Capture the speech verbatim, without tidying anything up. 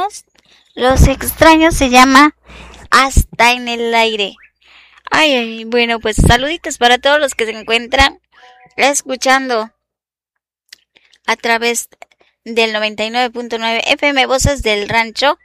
extraños, los extraños se llama Hasta en el Aire. Ay, ay, bueno, pues saluditos para todos los que se encuentran escuchando a través del noventa y nueve punto nueve F M Voces del Rancho